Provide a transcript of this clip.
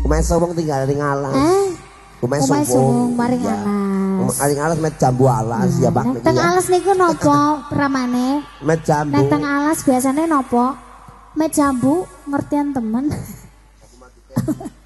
Kumae sowong tinggal ning alas. Kumae sowong maring alas. Maring alas met jambu alas ya Pak. Teng alas niku napa pramane? Met jambu. Nek teng alas biasane napa? Met jambu ngertian temen.